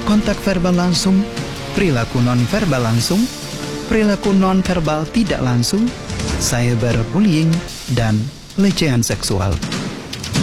kontak verbal langsung, perilaku non-verbal langsung, perilaku non-verbal tidak langsung, cyberbullying, dan pelecehan seksual.